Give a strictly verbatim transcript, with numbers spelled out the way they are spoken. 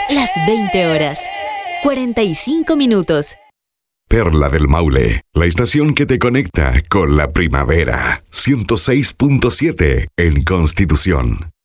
Las veinte horas, cuarenta y cinco minutos. Perla del Maule, la estación que te conecta con la primavera. ciento seis punto siete en Constitución.